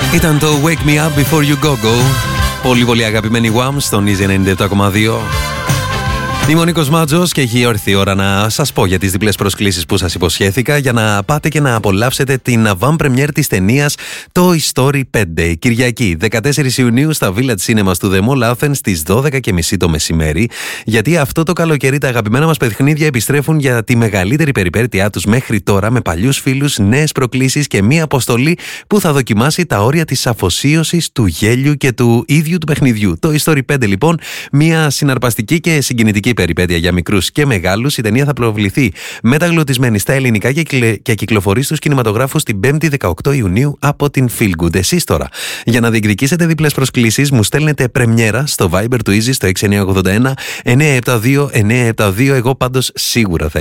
Ήταν το Wake Me Up Before You Go Go. Πολύ πολύ αγαπημένη Wham στον Easy 97,2. Είμαι ο Νίκος Μάτζος και έχει έρθει η ώρα να σας πω για τις διπλές προσκλήσεις που σας υποσχέθηκα για να πάτε και να απολαύσετε την avant-premiere της ταινίας Toy Story 5. Κυριακή 14 Ιουνίου στα Village Cinemas του The Mall Athens στις 12:30 το μεσημέρι, γιατί αυτό το καλοκαίρι τα αγαπημένα μας παιχνίδια επιστρέφουν για τη μεγαλύτερη περιπέτειά τους μέχρι τώρα, με παλιούς φίλους, νέες προκλήσεις και μία αποστολή που θα δοκιμάσει τα όρια της αφοσίωσης, του γέλιου και του ίδιου του παιχνιδιού. Toy Story 5 λοιπόν, μία συναρπαστική και συγκινητική περιπέτεια για μικρούς και μεγάλους. Η ταινία θα προβληθεί μεταγλωτισμένη στα ελληνικά και κυκλοφορεί στους κινηματογράφους την 5η 18 Ιουνίου από την Feel Good. Εσείς τώρα, για να διεκδικήσετε διπλές προσκλήσεις, μου στέλνετε πρεμιέρα στο Viber του Easy στο 6981 972 972. Εγώ πάντως σίγουρα θα